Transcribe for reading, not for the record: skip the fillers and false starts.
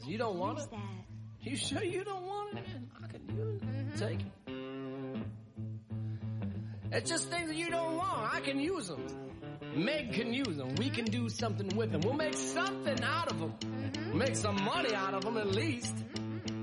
You don't want it? That? You sure you don't want it? I can use it. Take it. It's just things that you don't want. I can use them. Meg can use them. We can do something with them. We'll make something out of them. Make some money out of them at least.